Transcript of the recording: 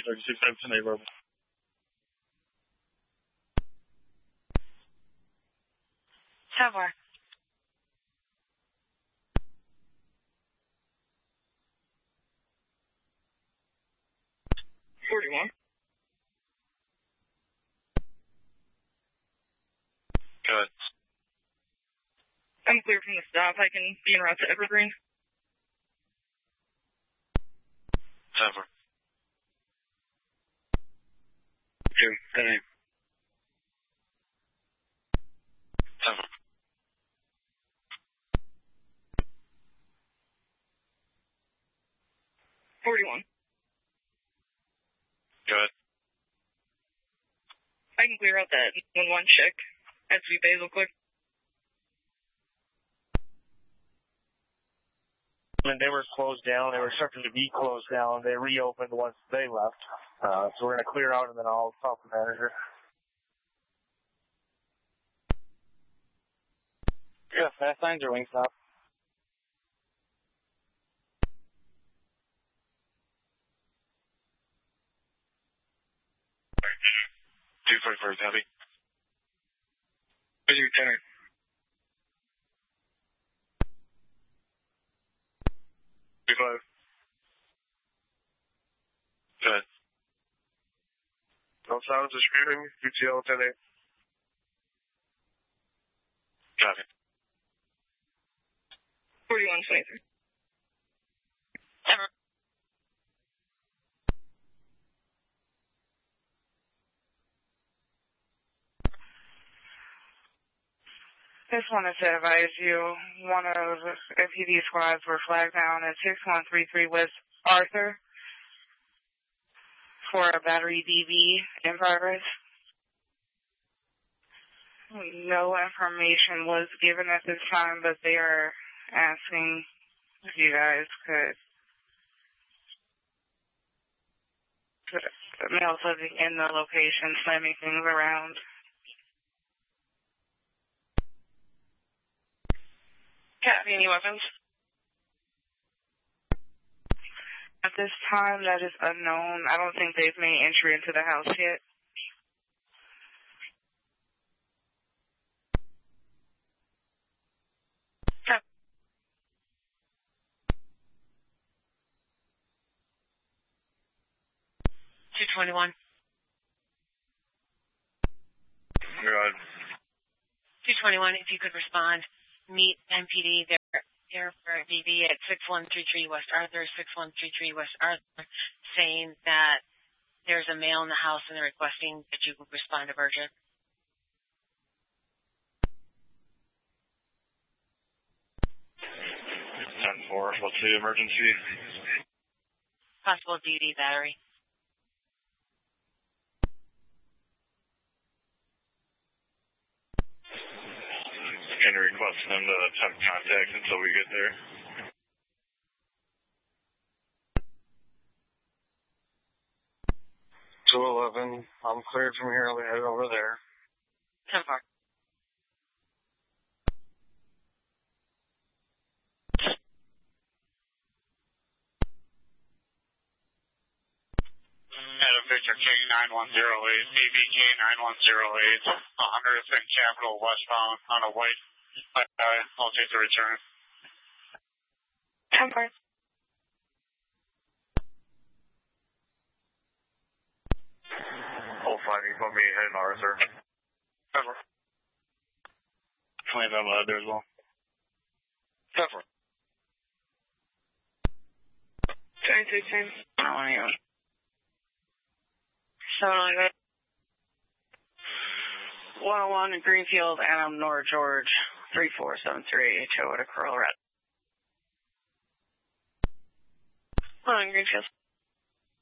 36 10 8 verbal. Tower. 41. Good. I'm clear from the stop. I can be en route to Evergreen. Tower. 2, 10 8. Tower. 41. Good. I can clear out that 1-1 check. SV Basil clear. And they were closed down. They were expected to be closed down. They reopened once they left. So we're going to clear out, and then I'll talk to the manager. Yeah, fast signs or wing stop. Two for first heavy. 2, 10 8. Five. Good. No sounds disputing. UTL 10 8. Copy. 41-23. Tower. Just wanted to advise you, one of the FPD squads were flagged down at 6133 West Arthur for a battery DV in progress. No information was given at this time, but they are asking if you guys could put mail something in the location, slamming things around. Copy. Any weapons? At this time, that is unknown. I don't think they've made entry into the house yet. Copy. $221. Good. 221, if you could respond. Meet MPD there for DV at 6133 West Arthur, 6133 West Arthur, saying that there's a male in the house and they're requesting that you respond to urgent. 10-4. What's the emergency? Possible DV battery. Can you request them to attempt contact until we get there? I'm cleared from here. I'll head over there. 10-4. Adam Victor King 9108, ABK 9108, 100th and Capital westbound on a white guy. I'll take the return. 10-4. Oh, 5, you put me heading Arthur. 10-4. 25 out there as well. 10-4. 22-10. I don't want to go. So, 101 in Greenfield, Adam North George, 3473, Toyota Corolla. 1 Greenfield.